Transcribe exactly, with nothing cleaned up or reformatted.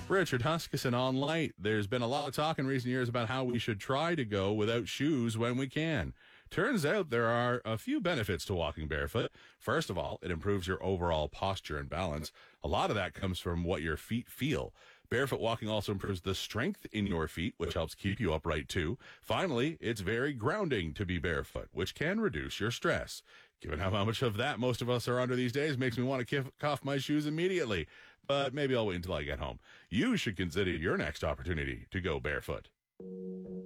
Richard Huskisson on Light. There's been a lot of talk in recent years about how we should try to go without shoes when we can. Turns out there are a few benefits to walking barefoot. First of all, it improves your overall posture and balance. A lot of that comes from what your feet feel. Barefoot walking also improves the strength in your feet, which helps keep you upright too. Finally, it's very grounding to be barefoot, which can reduce your stress. Given how much of that most of us are under these days, makes me want to kick off my shoes immediately. But maybe I'll wait until I get home. You should consider your next opportunity to go barefoot.